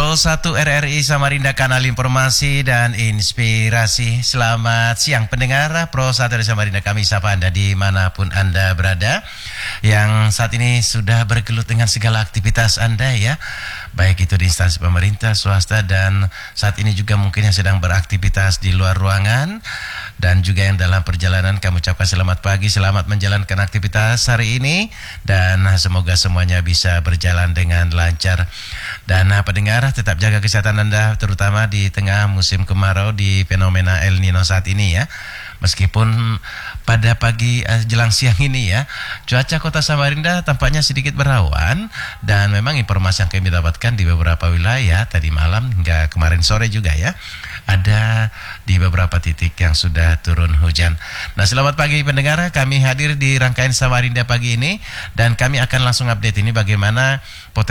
Pro 1 RRI Samarinda, kanal informasi dan inspirasi. Selamat siang pendengar Pro 1 RRI Samarinda, kami sapa Anda dimanapun Anda berada, yang saat ini sudah bergelut dengan segala aktivitas Anda ya, baik itu di instansi pemerintah, swasta, dan saat ini juga mungkin yang sedang beraktivitas di luar ruangan, dan juga yang dalam perjalanan. Kami ucapkan selamat pagi, selamat menjalankan aktivitas hari ini, dan semoga semuanya bisa berjalan dengan lancar. Dan pendengar, tetap jaga kesehatan Anda, terutama di tengah musim kemarau di fenomena El Nino saat ini ya. Meskipun pada pagi jelang siang ini ya, cuaca kota Samarinda tampaknya sedikit berawan, dan memang informasi yang kami dapatkan di beberapa wilayah tadi malam hingga kemarin sore juga ya, ada di beberapa titik yang sudah turun hujan. Nah, selamat pagi pendengar, kami hadir di rangkaian Samarinda pagi ini, dan kami akan langsung update ini bagaimana potensi